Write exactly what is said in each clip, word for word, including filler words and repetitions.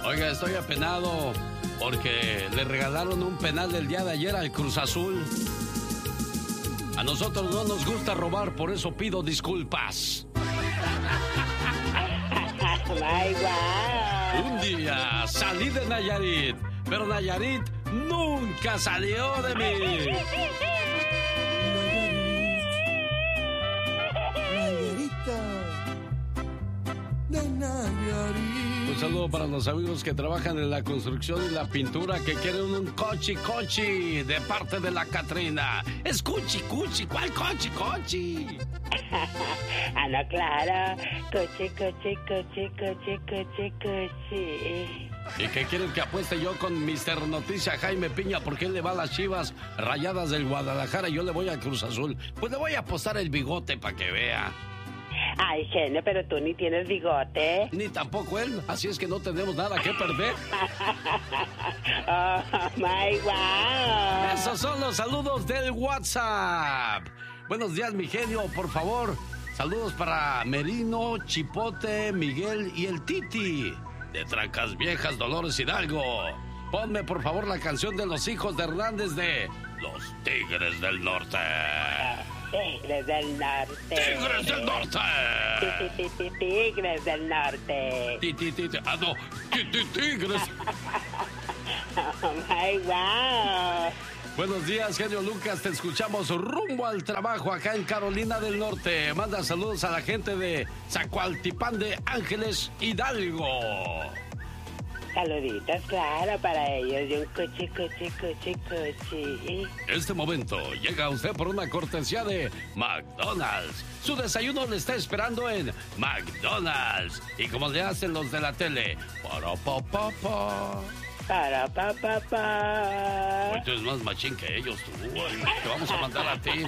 Oiga, estoy apenado porque le regalaron un penal del día de ayer al Cruz Azul. A nosotros no nos gusta robar, por eso pido disculpas. Un día salí de Nayarit, pero Nayarit nunca salió de mí. Nayarita de Nayarit. Un saludo para los amigos que trabajan en la construcción y la pintura, que quieren un cochi cochi de parte de la Catrina. Es cuchi cuchi, ¿cuál cochi cochi? Ah, no, claro. Coche, coche, coche, coche, coche, coche. ¿Y qué quieren que apueste yo con mister Noticia Jaime Piña? Porque él le va a las Chivas Rayadas del Guadalajara y yo le voy a Cruz Azul. Pues le voy a apostar el bigote para que vea. Ay, genio, pero tú ni tienes bigote. Ni tampoco él, así es que no tenemos nada que perder. Oh, my wow. Esos son los saludos del WhatsApp. Buenos días, mi genio, por favor. Saludos para Merino, Chipote, Miguel y el Titi de Trancas Viejas, Dolores Hidalgo. Ponme, por favor, la canción de los hijos de Hernández de Los Tigres del Norte. Tigres del Norte. ¡Tigres del Norte! Tigres del Norte. Tigres. Ah, no. Tigres. Oh, my wow. Buenos días, genio Lucas. Te escuchamos rumbo al trabajo acá en Carolina del Norte. Manda saludos a la gente de Zacualtipán de Ángeles, Hidalgo. Saluditos, claro, para ellos. Y un coche, coche, coche, coche. Este momento llega a usted por una cortesía de McDonald's. Su desayuno le está esperando en McDonald's. Y como le hacen los de la tele, para pa pa pa. Para pa pa pa. Hoy tú eres más machín que ellos, tú. Te vamos a mandar a ti.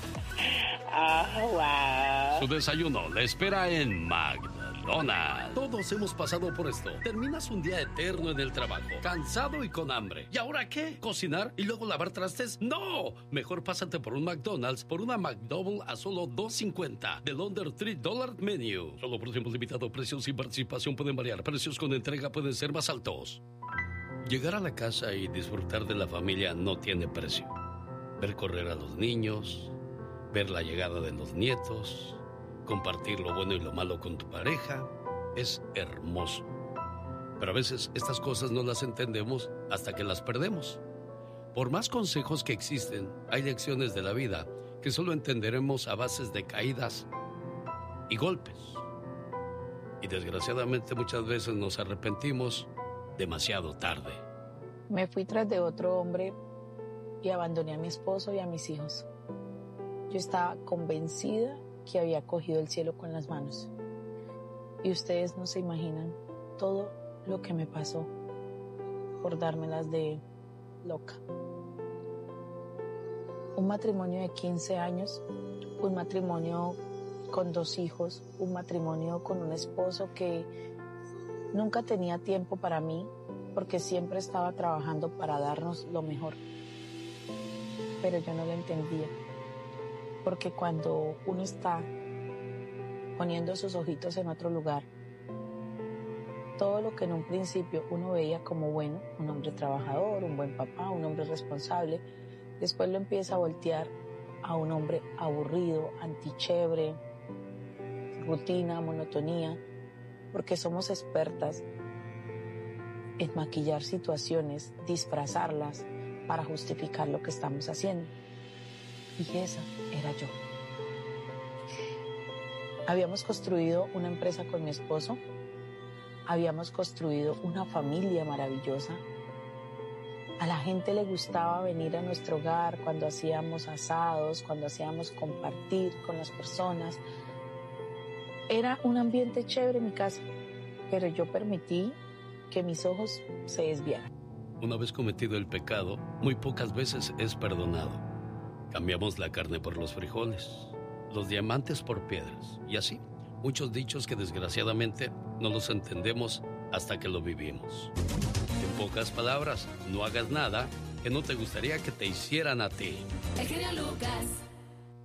Oh, wow. Su desayuno le espera en McDonald's. Todos hemos pasado por esto. Terminas un día eterno en el trabajo, cansado y con hambre. ¿Y ahora qué? ¿Cocinar y luego lavar trastes? ¡No! Mejor pásate por un McDonald's, por una McDouble a solo dos cincuenta del Under tres dólares Menu. Solo por tiempo limitado. Precios y participación pueden variar. Precios con entrega pueden ser más altos. Llegar a la casa y disfrutar de la familia no tiene precio. Ver correr a los niños, ver la llegada de los nietos, compartir lo bueno y lo malo con tu pareja, es hermoso. Pero a veces estas cosas no las entendemos hasta que las perdemos. Por más consejos que existen, hay lecciones de la vida que solo entenderemos a bases de caídas y golpes. Y desgraciadamente muchas veces nos arrepentimos demasiado tarde. Me fui tras de otro hombre y abandoné a mi esposo y a mis hijos. Yo estaba convencida que había cogido el cielo con las manos. Y ustedes no se imaginan todo lo que me pasó por dármelas de loca. Un matrimonio de quince años, un matrimonio con dos hijos, un matrimonio con un esposo que nunca tenía tiempo para mí porque siempre estaba trabajando para darnos lo mejor. Pero yo no lo entendía. Porque cuando uno está poniendo sus ojitos en otro lugar, todo lo que en un principio uno veía como bueno, un hombre trabajador, un buen papá, un hombre responsable, después lo empieza a voltear a un hombre aburrido, antichévere, rutina, monotonía, porque somos expertas en maquillar situaciones, disfrazarlas para justificar lo que estamos haciendo. Y esa era yo. Habíamos construido una empresa con mi esposo, habíamos construido una familia maravillosa. A la gente le gustaba venir a nuestro hogar cuando hacíamos asados, cuando hacíamos compartir con las personas. Era un ambiente chévere en mi casa, pero yo permití que mis ojos se desviaran. Una vez cometido el pecado, muy pocas veces es perdonado. Cambiamos la carne por los frijoles, los diamantes por piedras, y así, muchos dichos que desgraciadamente no los entendemos hasta que lo vivimos. En pocas palabras, no hagas nada que no te gustaría que te hicieran a ti. El genio Lucas.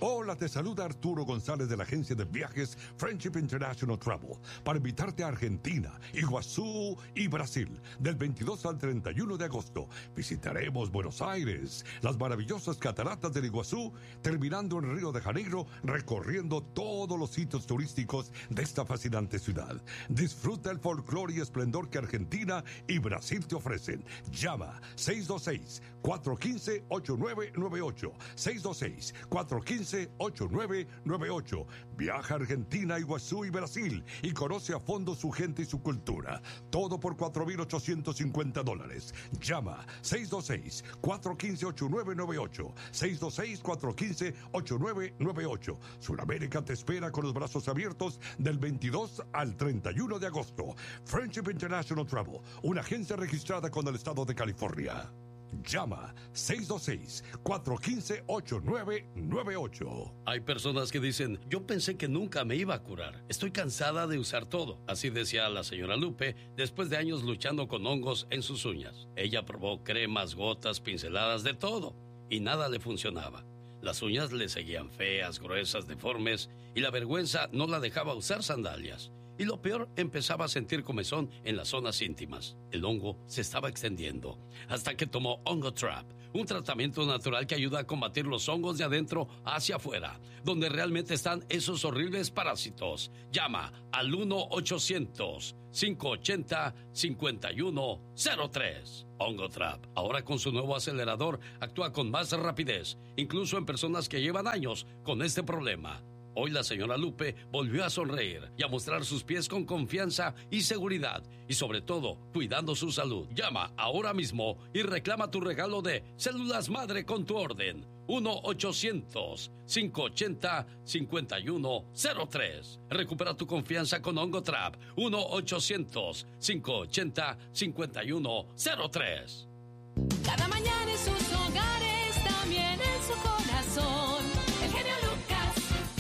Hola, te saluda Arturo González de la agencia de viajes Friendship International Travel para invitarte a Argentina, Iguazú y Brasil del veintidós al treinta y uno de agosto. Visitaremos Buenos Aires, las maravillosas cataratas del Iguazú, terminando en Río de Janeiro, recorriendo todos los sitios turísticos de esta fascinante ciudad. Disfruta el folclore y esplendor que Argentina y Brasil te ofrecen. Llama seis dos seis, cuatro uno cinco, ocho nueve nueve ocho, seis dos seis, cuatro uno cinco, ocho nueve nueve ocho. Viaja a Argentina, Iguazú y Brasil y conoce a fondo su gente y su cultura. Todo por cuatro mil ochocientos cincuenta dólares. Llama seis dos seis, cuatro uno cinco, ocho nueve nueve ocho, seis dos seis, cuatro uno cinco, ocho nueve nueve ocho. Sudamérica te espera con los brazos abiertos del veintidós al treinta y uno de agosto. Friendship International Travel, una agencia registrada con el estado de California. Llama seis dos seis, cuatro uno cinco, ocho nueve nueve ocho. Hay personas que dicen, yo pensé que nunca me iba a curar. Estoy cansada de usar todo. Así decía la señora Lupe después de años luchando con hongos en sus uñas. Ella probó cremas, gotas, pinceladas, de todo, y nada le funcionaba. Las uñas le seguían feas, gruesas, deformes, y la vergüenza no la dejaba usar sandalias. Y lo peor, empezaba a sentir comezón en las zonas íntimas. El hongo se estaba extendiendo hasta que tomó Ongotrap, un tratamiento natural que ayuda a combatir los hongos de adentro hacia afuera, donde realmente están esos horribles parásitos. Llama al uno ochocientos, cinco ochenta, cincuenta y uno cero tres. Ongotrap, ahora con su nuevo acelerador, actúa con más rapidez, incluso en personas que llevan años con este problema. Hoy la señora Lupe volvió a sonreír y a mostrar sus pies con confianza y seguridad, y sobre todo, cuidando su salud. Llama ahora mismo y reclama tu regalo de células madre con tu orden. uno ochocientos, cinco ochenta, cincuenta y uno cero tres. Recupera tu confianza con Ongotrap. uno ochocientos, cinco ochenta, cincuenta y uno cero tres. Cada mañana en sus hogares, también en su corazón. El genio Lucas.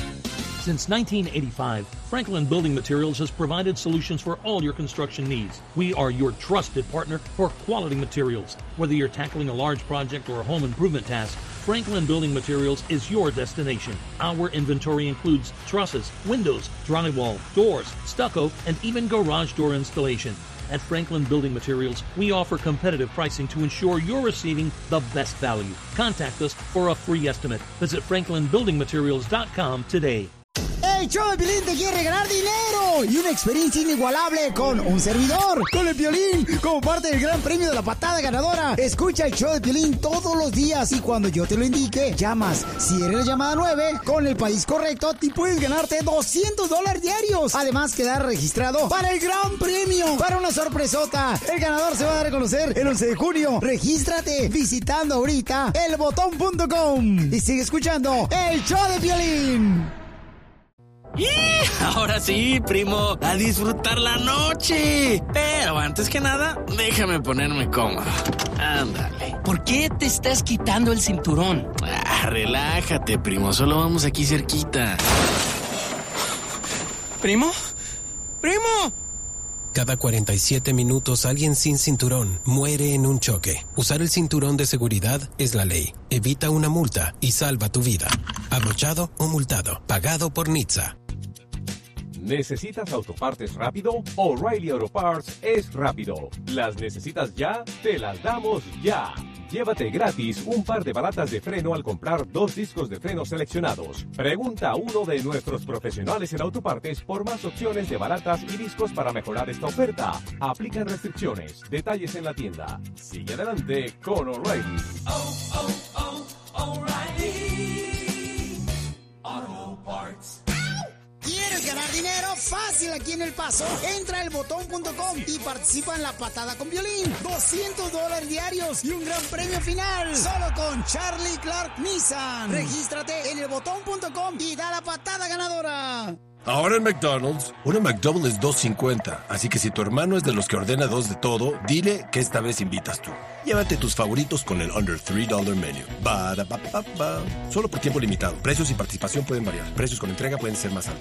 Since nineteen eighty-five, Franklin Building Materials has provided solutions for all your construction needs. We are your trusted partner for quality materials. Whether you're tackling a large project or a home improvement task, Franklin Building Materials is your destination. Our inventory includes trusses, windows, drywall, doors, stucco, and even garage door installation. At Franklin Building Materials, we offer competitive pricing to ensure you're receiving the best value. Contact us for a free estimate. Visit franklin building materials dot com today. El show de Piolín te quiere ganar dinero y una experiencia inigualable con un servidor, con el Piolín, como parte del gran premio de la patada ganadora. Escucha el show de Piolín todos los días y cuando yo te lo indique, llamas. Si eres la llamada nueve, con el país correcto, te puedes ganarte doscientos dólares diarios. Además, quedar registrado para el gran premio, para una sorpresota. El ganador se va a dar a conocer el once de junio. Regístrate visitando ahorita el botón punto com y sigue escuchando el show de Piolín. ¡Y! Ahora sí, primo, a disfrutar la noche. Pero antes que nada, déjame ponerme cómodo. Ándale. ¿Por qué te estás quitando el cinturón? Ah, relájate, primo, solo vamos aquí cerquita. ¿Primo? ¡Primo! Cada cuarenta y siete minutos alguien sin cinturón muere en un choque. Usar el cinturón de seguridad es la ley. Evita una multa y salva tu vida. Abrochado o multado. Pagado por N H T S A. ¿Necesitas autopartes rápido? O'Reilly Auto Parts es rápido. ¿Las necesitas ya? Te las damos ya. Llévate gratis un par de balatas de freno al comprar dos discos de freno seleccionados. Pregunta a uno de nuestros profesionales en autopartes por más opciones de balatas y discos para mejorar esta oferta. Aplican restricciones. Detalles en la tienda. Sigue adelante con O'Reilly. Oh, oh, oh, O'Reilly Auto Parts. ¿Quieres ganar dinero? Fácil aquí en El Paso. Entra a el botón punto com y participa en la patada con Piolín. doscientos dólares diarios y un gran premio final. Solo con Charlie Clark Nissan. Regístrate en el botón punto com y da la patada ganadora. Ahora en McDonald's, una McDouble es dos cincuenta, así que si tu hermano es de los que ordena dos de todo, dile que esta vez invitas tú. Llévate tus favoritos con el Under tres dólares Menu. Ba-da-ba-ba-ba. Solo por tiempo limitado. Precios y participación pueden variar. Precios con entrega pueden ser más altos. Mami,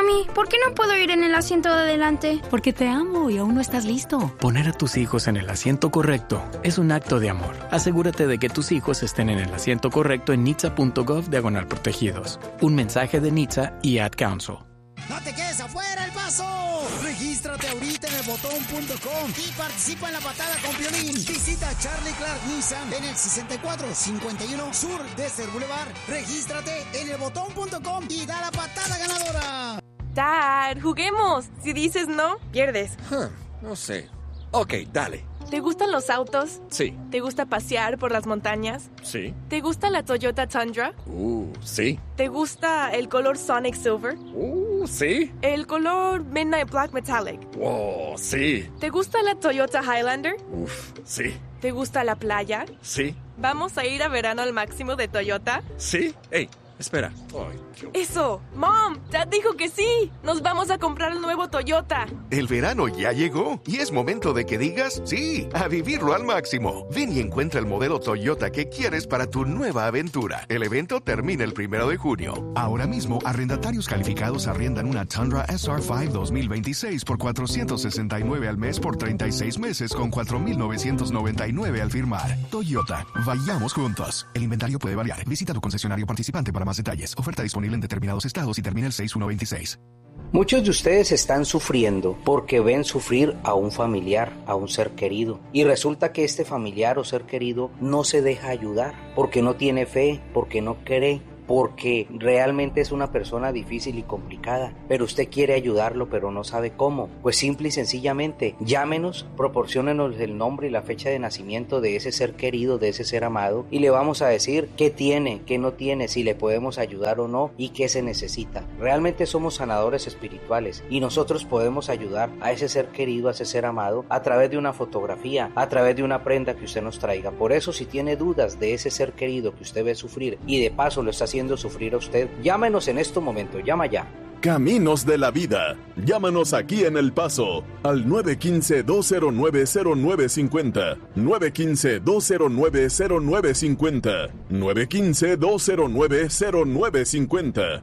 Mami, ¿por qué no puedo ir en el asiento de adelante? Porque te amo y aún no estás listo. Poner a tus hijos en el asiento correcto es un acto de amor. Asegúrate de que tus hijos estén en el asiento correcto en nitsa.gov diagonal protegidos. Un mensaje de Nitsa y Ad Council. ¡No te quedes afuera, El Paso! Regístrate ahorita en el botón punto com y participa en la patada con Piolín. Visita Charlie Clark Nissan en el sesenta y cuatro cincuenta y uno Sur Desert Boulevard. Regístrate en el botón punto com y da la patada ganadora. Dad, juguemos. Si dices no, pierdes. Huh, no sé. Ok, dale. ¿Te gustan los autos? Sí. ¿Te gusta pasear por las montañas? Sí. ¿Te gusta la Toyota Tundra? Uh, sí. ¿Te gusta el color Sonic Silver? Uh, sí. ¿El color Midnight Black Metallic? Wow, sí. ¿Te gusta la Toyota Highlander? Uf, sí. ¿Te gusta la playa? Sí. ¿Vamos a ir a verano al máximo de Toyota? Sí. Hey, espera. Ay, Dios. ¡Eso! ¡Mom! ¡Dad dijo que sí! ¡Nos vamos a comprar el nuevo Toyota! El verano ya llegó y es momento de que digas sí, a vivirlo al máximo. Ven y encuentra el modelo Toyota que quieres para tu nueva aventura. El evento termina el primero de junio. Ahora mismo, arrendatarios calificados arriendan una Tundra S R cinco dos mil veintiséis por cuatrocientos sesenta y nueve al mes por treinta y seis meses con cuatro mil novecientos noventa y nueve al firmar. Toyota, vayamos juntos. El inventario puede variar. Visita tu concesionario participante para más detalles. Oferta disponible en determinados estados y termina el seis uno veintiséis. Muchos de ustedes están sufriendo porque ven sufrir a un familiar, a un ser querido. Y resulta que este familiar o ser querido no se deja ayudar porque no tiene fe, porque no cree, porque realmente es una persona difícil y complicada, pero usted quiere ayudarlo pero no sabe cómo. Pues simple y sencillamente llámenos, proporciónenos el nombre y la fecha de nacimiento de ese ser querido, de ese ser amado, y le vamos a decir qué tiene, qué no tiene, si le podemos ayudar o no y qué se necesita. Realmente somos sanadores espirituales y nosotros podemos ayudar a ese ser querido, a ese ser amado, a través de una fotografía, a través de una prenda que usted nos traiga. Por eso, si tiene dudas de ese ser querido que usted ve sufrir y de paso lo está haciendo haciendo sufrir a usted, llámenos en este momento, llama ya. Caminos de la Vida. Llámanos aquí en El Paso al nueve uno cinco, dos cero nueve, cero nueve cinco cero, nueve uno cinco, dos cero nueve, cero nueve cinco cero, nueve uno cinco, dos cero nueve, cero nueve cinco cero.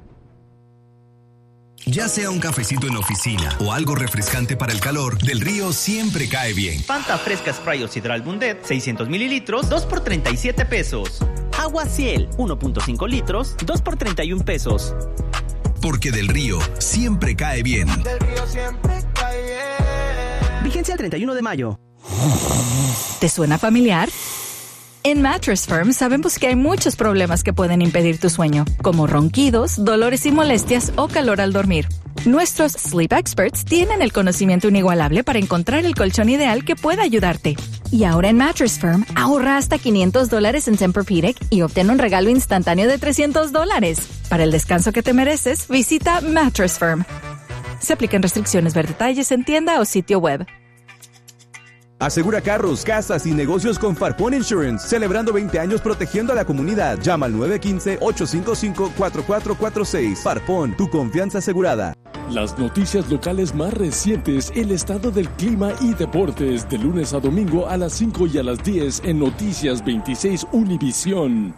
Ya sea un cafecito en la oficina o algo refrescante para el calor, Del Río siempre cae bien. Fanta fresca Spray o Sidral Bundet, seiscientos mililitros, dos por treinta y siete pesos. Agua Ciel, uno punto cinco litros, dos por treinta y un pesos. Porque Del Río siempre cae bien. Del Río siempre cae bien. Vigencia el treinta y uno de mayo. ¿Te suena familiar? En Mattress Firm sabemos que hay muchos problemas que pueden impedir tu sueño, como ronquidos, dolores y molestias o calor al dormir. Nuestros Sleep Experts tienen el conocimiento inigualable para encontrar el colchón ideal que pueda ayudarte. Y ahora en Mattress Firm, ahorra hasta quinientos dólares en Tempur-Pedic y obtén un regalo instantáneo de trescientos dólares. Para el descanso que te mereces, visita Mattress Firm. Se aplican restricciones, ver detalles en tienda o sitio web. Asegura carros, casas y negocios con Farpon Insurance, celebrando veinte años protegiendo a la comunidad. Llama al nueve uno cinco, ocho cinco cinco, cuatro cuatro cuatro seis. Farpon, tu confianza asegurada. Las noticias locales más recientes, el estado del clima y deportes, de lunes a domingo a las cinco y a las diez en Noticias veintiséis Univisión.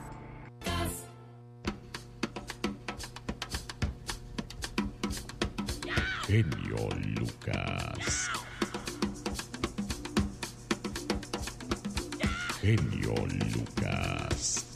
Genio Lucas. Genio Lucas.